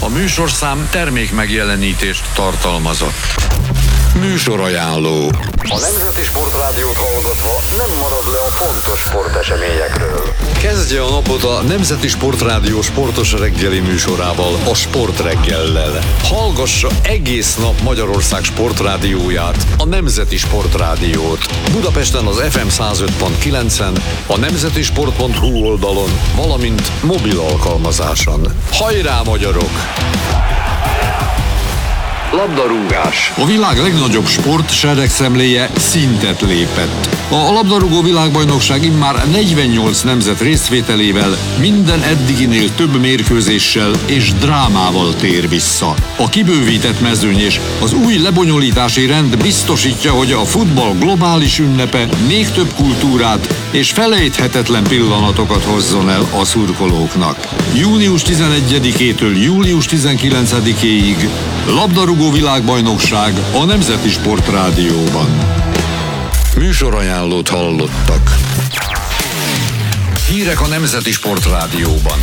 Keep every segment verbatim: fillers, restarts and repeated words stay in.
A műsorszám termék megjelenítést tartalmazott. Műsorajánló. A Nemzeti Sportrádiót hallgatva nem marad le a fontos sporteseményekről. Kezdje a napot a Nemzeti Sportrádió sportos reggeli műsorával, a Sportreggellel. Hallgassa egész nap Magyarország sportrádióját, a Nemzeti Sportrádiót. Budapesten az ef em száz öt pont kilencen, a nemzetisport pont hu oldalon, valamint mobil alkalmazáson. Hajrá, magyarok! Labdarúgás. A világ legnagyobb sport seregszemléje szintet lépett. A labdarúgó világbajnokság immár negyvennyolc nemzet részvételével minden eddiginél több mérkőzéssel és drámával tér vissza. A kibővített mezőny és az új lebonyolítási rend biztosítja, hogy a futball globális ünnepe még több kultúrát és felejthetetlen pillanatokat hozzon el a szurkolóknak. június tizenegyedikétől július tizenkilencedikéig labdarúgó világbajnokság a Nemzeti Sportrádióban. Műsorajánlót hallottak. Hírek a Nemzeti Sportrádióban.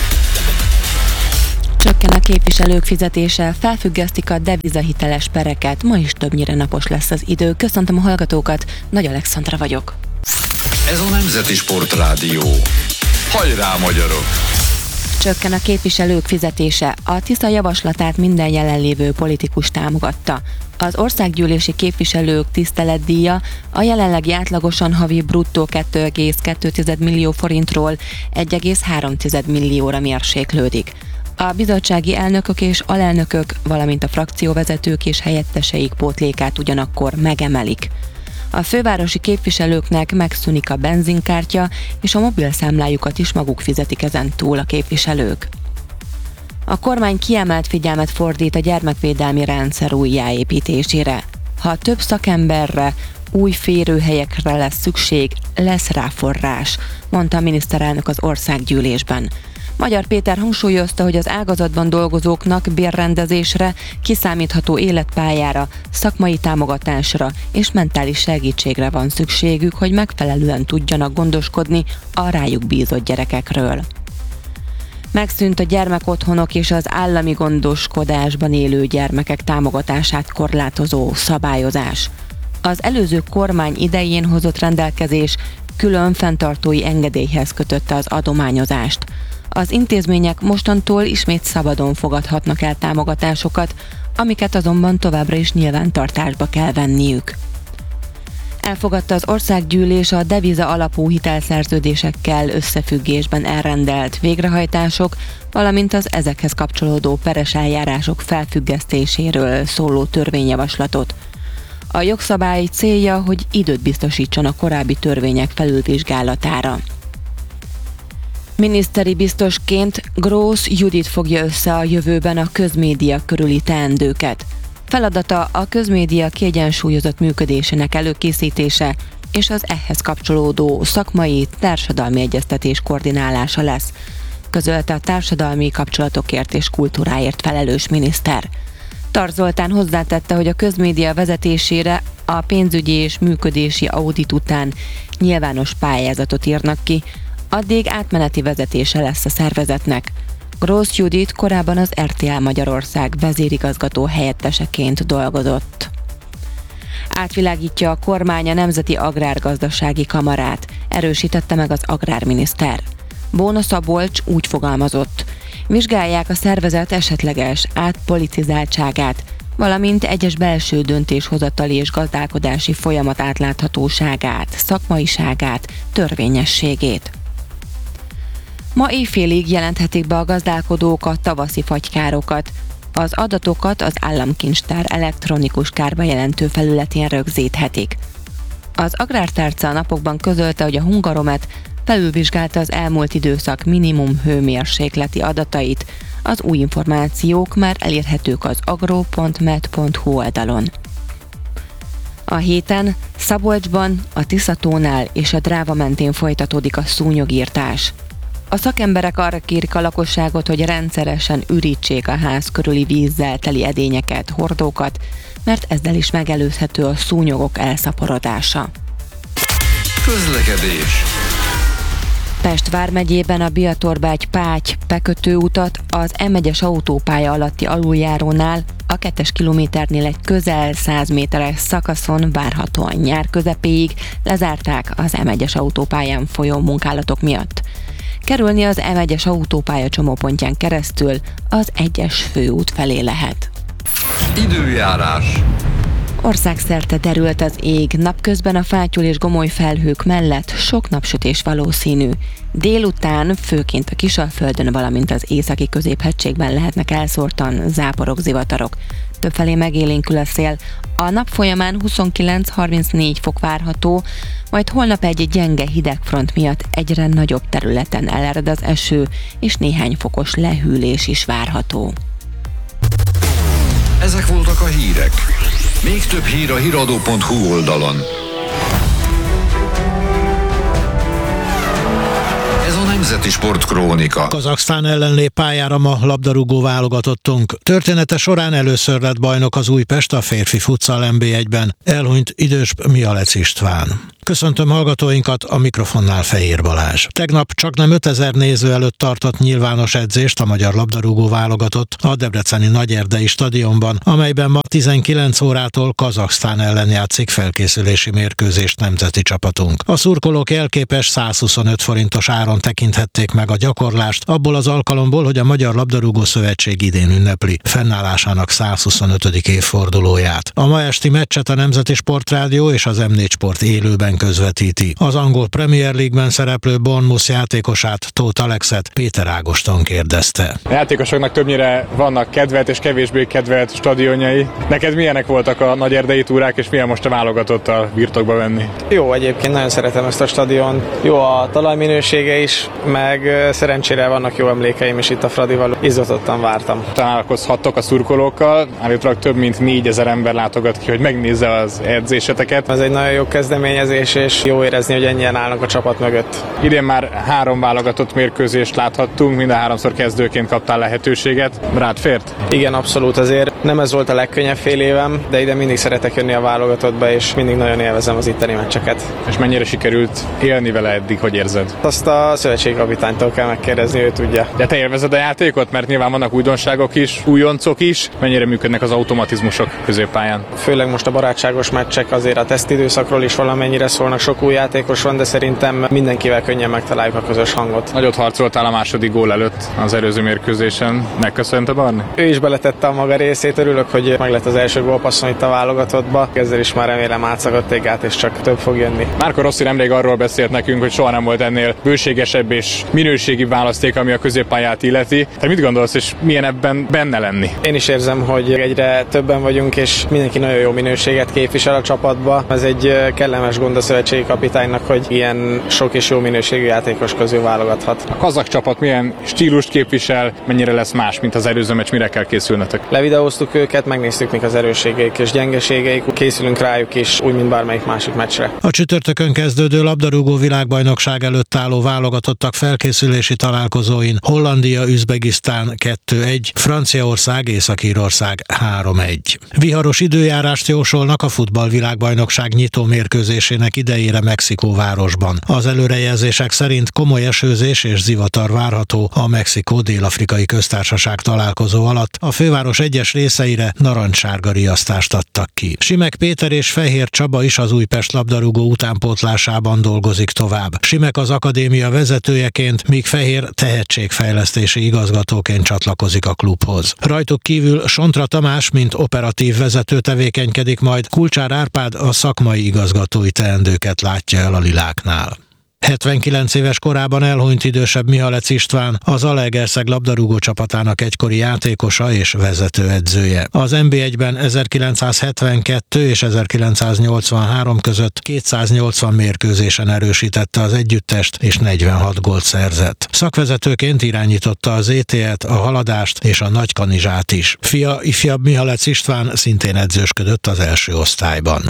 Csökken a képviselők fizetése, felfüggesztik a devizahiteles pereket, ma is többnyire napos lesz az idő. Köszöntöm a hallgatókat, Nagy Alexandra vagyok. Ez a Nemzeti Sportrádió. Hajrá, magyarok! Csökken a képviselők fizetése. A Tisza javaslatát minden jelenlévő politikus támogatta. Az országgyűlési képviselők tiszteletdíja a jelenlegi átlagosan havi bruttó kettő egész kettő millió forintról egy egész három millióra mérséklődik. A bizottsági elnökök és alelnökök, valamint a frakcióvezetők és helyetteseik pótlékát ugyanakkor megemelik. A fővárosi képviselőknek megszűnik a benzinkártya, és a mobilszámlájukat is maguk fizetik ezen túl a képviselők. A kormány kiemelt figyelmet fordít a gyermekvédelmi rendszer újjáépítésére. Ha több szakemberre, új férőhelyekre lesz szükség, lesz rá forrás, mondta a miniszterelnök az országgyűlésben. Magyar Péter hangsúlyozta, hogy az ágazatban dolgozóknak bérrendezésre, kiszámítható életpályára, szakmai támogatásra és mentális segítségre van szükségük, hogy megfelelően tudjanak gondoskodni a rájuk bízott gyerekekről. Megszűnt a gyermekotthonok és az állami gondoskodásban élő gyermekek támogatását korlátozó szabályozás. Az előző kormány idején hozott rendelkezés külön fenntartói engedélyhez kötötte az adományozást. Az intézmények mostantól ismét szabadon fogadhatnak el támogatásokat, amiket azonban továbbra is nyilvántartásba kell venniük. Elfogadta az országgyűlés a deviza alapú hitelszerződésekkel összefüggésben elrendelt végrehajtások, valamint az ezekhez kapcsolódó peres eljárások felfüggesztéséről szóló törvényjavaslatot. A jogszabály célja, hogy időt biztosítson a korábbi törvények felülvizsgálatára. Miniszteri biztosként Grósz Judit fogja össze a jövőben a közmédia körüli teendőket. Feladata a közmédia kiegyensúlyozott működésének előkészítése és az ehhez kapcsolódó szakmai, társadalmi egyeztetés koordinálása lesz, közölte a társadalmi kapcsolatokért és kultúráért felelős miniszter. Tar Zoltán hozzátette, hogy a közmédia vezetésére a pénzügyi és működési audit után nyilvános pályázatot írnak ki, addig átmeneti vezetése lesz a szervezetnek. Grósz Judit korábban az er té el Magyarország vezérigazgató helyetteseként dolgozott. Átvilágítja a kormány a Nemzeti Agrárgazdasági Kamarát, erősítette meg az agrárminiszter. Bóna Szabolcs úgy fogalmazott: vizsgálják a szervezet esetleges átpolitizáltságát, valamint egyes belső döntéshozatali és gazdálkodási folyamat átláthatóságát, szakmaiságát, törvényességét. Ma éjfélig jelenthetik be a gazdálkodók a tavaszi fagykárokat. Az adatokat az államkincstár elektronikus kárbejelentő felületén rögzíthetik. Az Agrártárca a napokban közölte, hogy a Hungaromet felülvizsgálta az elmúlt időszak minimum hőmérsékleti adatait. Az új információk már elérhetők az agro pont med pont hu oldalon. A héten Szabolcsban, a Tiszatónál és a Dráva mentén folytatódik a szúnyogírtás. A szakemberek arra kérik a lakosságot, hogy rendszeresen ürítsék a ház körüli vízzel teli edényeket, hordókat, mert ezzel is megelőzhető a szúnyogok elszaporodása. Közlekedés. Pest vármegyében a Biatorbágy-Páty bekötőutat az em egyes autópálya alatti aluljárónál a kettes kilométernél egy közel száz méteres szakaszon várhatóan nyár közepéig lezárták az em egyes autópályán folyó munkálatok miatt. Kerülni az em egyes autópálya csomópontján keresztül az egyes főút felé lehet. Időjárás. Országszerte derült az ég, napközben a fátyol és gomoly felhők mellett sok napsütés valószínű. Délután főként a Kisalföldön, valamint az északi középhegységben lehetnek elszórtan záporok, zivatarok. Többfelé megélénkül a szél. A nap folyamán huszonkilenc-harmincnégy fok várható, majd holnap egy gyenge hidegfront miatt egyre nagyobb területen elered az eső, és néhány fokos lehűlés is várható. Ezek voltak a hírek. Még több hír a híradó pont hu oldalon. Ez a Nemzeti Sportkrónika. Kazaksztán ellen lép pályára ma labdarúgó válogatottunk. Története során először lett bajnok az Újpest a férfi futsal en bé egyben. Elhunyt idős Mihalec István. Köszöntöm hallgatóinkat, a mikrofonnál Fehér Balázs. Tegnap csaknem ötezer néző előtt tartott nyilvános edzést a magyar labdarúgó válogatott a debreceni Nagyerdei stadionban, amelyben ma tizenkilenc órától Kazaksztán ellen játszik felkészülési mérkőzést nemzeti csapatunk. A szurkolók jelképes százhuszonöt forintos áron tekinthették meg a gyakorlást, abból az alkalomból, hogy a Magyar Labdarúgó Szövetség idén ünnepli fennállásának százhuszonötödik évfordulóját. A ma esti meccset a Nemzeti Sportrádió és az em négy Sport élőben közvetíti. Az angol Premier League-ben szereplő Bournemouth játékosát, Tóth Alexet Péter Ágoston kérdezte. A játékosoknak többnyire vannak kedvelt és kevésbé kedvelt stadionjai. Neked milyenek voltak a nagyerdei túrák, és milyen most a válogatottal birtokba venni? Jó, egyébként nagyon szeretem ezt a stadion. Jó a talajminősége is, meg szerencsére vannak jó emlékeim is itt a Fradival. Izgatottan vártam. Találkozhattok a szurkolókkal, állítólag több mint négyezer ember látogat ki, hogy megnézze az edzéseteket. Ez egy nagyon jó kezdeményezés, és jó érezni, hogy ennyien állnak a csapat mögött. Idén már három válogatott mérkőzést láthattunk, mind a háromszor kezdőként kaptál lehetőséget. Rád fért? Igen, abszolút, azért nem ez volt a legkönnyebb fél évem, de ide mindig szeretek jönni a válogatottba, és mindig nagyon élvezem az itteni meccseket. És mennyire sikerült élni vele eddig, hogy érzed? Azt a szövetségkapitánytól kell megkérdezni, ő tudja. De te élvezed a játékot? Mert nyilván vannak újdonságok is, újoncok is. Mennyire működnek az automatizmusok középpályán? Főleg most a barátságos meccsek, azért a tesztidőszakról is valamennyire szólnak, sok új játékos van, de szerintem mindenkivel könnyen megtaláljuk a közös hangot. Nagyot harcoltál a második gól előtt az előző mérkőzésen. Megköszönte Barni? Ő is beletette a maga részét, örülök, hogy meg lett az első gólpasszon itt a válogatottba. Ezzel is már remélem átszakadték át, és csak több fog jönni. Márko Rossi nemrég arról beszélt nekünk, hogy soha nem volt ennél bőségesebb és minőségi választék, ami a középpályát illeti. Te mit gondolsz, és milyen ebben benne lenni? Én is érzem, hogy egyre többen vagyunk, és mindenki nagyon jó minőséget képvisel a csapatba. Ez egy kellemes gond a szövetségi kapitánynak, hogy ilyen sok és jó minőségű játékos közül válogathat. A kazak csapat milyen stílust képvisel, mennyire lesz más, mint az előző meccs, mire kell készülnetek? Levideóztuk őket, megnéztük, mik az erősségeik és gyengeségeik, készülünk rájuk is, úgy, mint bármelyik másik meccsre. A csütörtökön kezdődő labdarúgó világbajnokság előtt álló válogatottak felkészülési találkozóin Hollandia, Üzbegisztán kettő egy, Franciaország, Észak-Írország három egy. Viharos időjárást jósolnak a futballvilágbajnokság nyitó mérkőzésének idejére Mexikóvárosban. Az előrejelzések szerint komoly esőzés és zivatar várható a Mexikó-Dél-Afrikai Köztársaság találkozó alatt. A főváros egyes részeire narancssárga riasztást adtak ki. Simek Péter és Fehér Csaba is az Újpest labdarúgó utánpótlásában dolgozik tovább. Simek az akadémia vezetőjeként, míg Fehér tehetségfejlesztési igazgatóként csatlakozik a klubhoz. Rajtuk kívül Sontra Tamás, mint operatív vezető tevékenykedik, majd Kulcsár Árpád a szakmai igazgatói teendőket látja el a Liláknál. hetvenkilenc éves korában elhunyt idősebb Mihalec István, az Zalaegerszeg labdarúgó csapatának egykori játékosa és vezetőedzője. Az en bé egyben ezerkilencszázhetvenkettő és ezerkilencszáznyolcvanhárom között kétszáznyolcvan mérkőzésen erősítette az együttest és negyvenhat gólt szerzett. Szakvezetőként irányította az é té et, a Haladást és a Nagykanizsát is. Fia, ifjabb Mihalec István szintén edzősködött az első osztályban.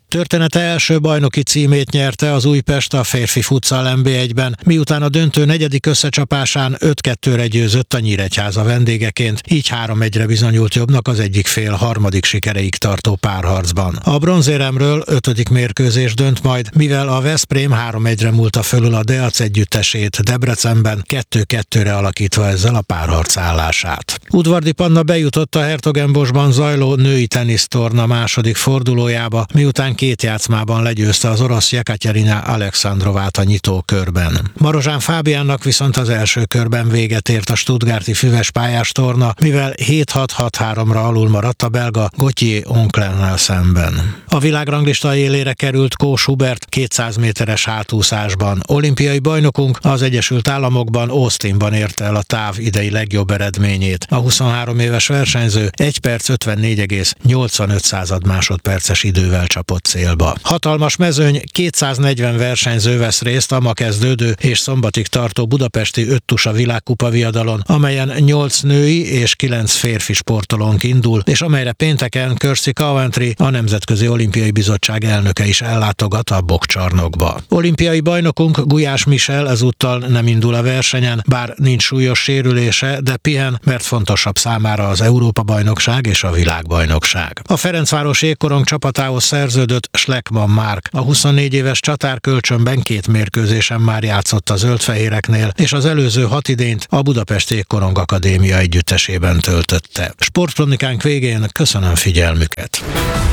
Története első bajnoki címét nyerte az Újpest a férfi futsal en bé egyben, miután a döntő negyedik összecsapásán öt kettőre győzött a Nyíregyháza vendégeként, így három egyre bizonyult jobbnak az egyik fél harmadik sikereig tartó párharcban. A bronzéremről ötödik mérkőzés dönt majd, mivel a Veszprém három egyre múlta fölül a Deac együttesét Debrecenben, kettő kettőre alakítva ezzel a párharc állását. Udvardi Panna bejutott a Hertogenboschban zajló női tenisztorna második fordulójába, miután két játszmában legyőzte az orosz Jekaterina Alexandrovát a nyitókörben. Marozsán Fábiánnak viszont az első körben véget ért a stuttgarti füves pályás torna, mivel hét hat hat háromra alul maradt a belga Gauthier Onklennel szemben. A világranglista élére került Kós Hubert kétszáz méteres hátúszásban. Olimpiai bajnokunk az Egyesült Államokban, Austinban érte el a táv idei legjobb eredményét. A huszonhárom éves versenyző egy perc ötvennégy egész nyolcvanöt század másodperces idővel csapott célba. Hatalmas mezőny, kétszáznegyven versenyző vesz részt a ma kezdődő és szombatig tartó budapesti öttusa világkupa viadalon, amelyen nyolc női és kilenc férfi sportolónk indul, és amelyre pénteken Kirsty Coventry, a Nemzetközi Olimpiai Bizottság elnöke is ellátogat a bokcsarnokba. Olimpiai bajnokunk Gulyás Michel ezúttal nem indul a versenyen, bár nincs súlyos sérülése, de pihen, mert fontosabb számára az Európa-bajnokság és a világbajnokság. A Ferencváros jégkorong csapatához szerződött Schleckmann Márk. A huszonnégy éves csatár kölcsönben két mérkőzésen már játszott a zöldfehéreknél, és az előző hat idényt a Budapesti Jégkorong Akadémia együttesében töltötte. Sportkronikánk végén köszönöm figyelmüket.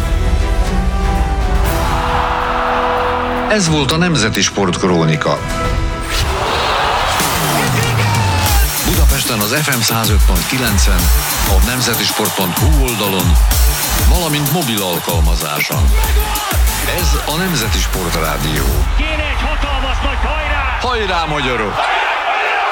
Ez volt a Nemzeti Sportkrónika. Budapesten az ef em száz öt pont kilencen, a nemzetisport pont hu oldalon, valamint mobil alkalmazáson. Ez a Nemzeti Sportrádió. Kéne egy hatalmas nagy hajrá! Hajrá, magyarok!